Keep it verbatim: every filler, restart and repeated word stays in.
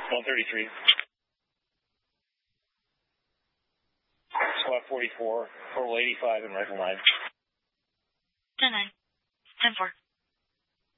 one thirty-three. Squad forty-four, total eighty-five, and rifle nine. ten nine. ten four.